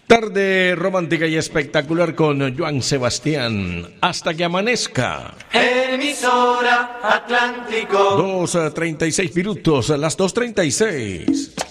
Tarde romántica y espectacular con Joan Sebastián. Hasta que amanezca. Emisora Atlántico. 2:36 minutos, las 2:36.